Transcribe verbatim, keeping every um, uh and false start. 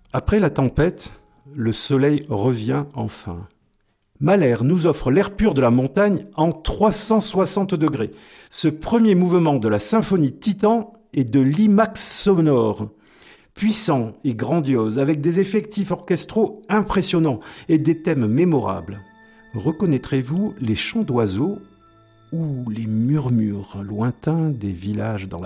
Après la tempête, le soleil revient enfin. Mahler nous offre l'air pur de la montagne en trois cent soixante degrés. Ce premier mouvement de la symphonie Titan est de l'I MAX sonore. Puissant et grandiose, avec des effectifs orchestraux impressionnants et des thèmes mémorables. Reconnaîtrez-vous les chants d'oiseaux ou les murmures lointains des villages dans la vallée ?